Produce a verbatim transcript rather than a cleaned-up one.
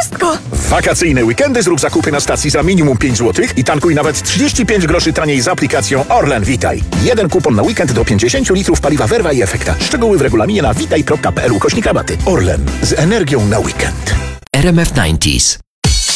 wszystko! W wakacyjne weekendy zrób zakupy na stacji za minimum pięć złotych i tankuj nawet trzydzieści pięć groszy taniej z aplikacją Orlen Witaj. Jeden kupon na weekend do pięćdziesiąt litrów paliwa Verva i Efekta. Szczegóły w regulaminie na witaj kropka p l ukośnik rabaty. Orlen. Z energią na weekend. R M F dziewięćdziesiąt.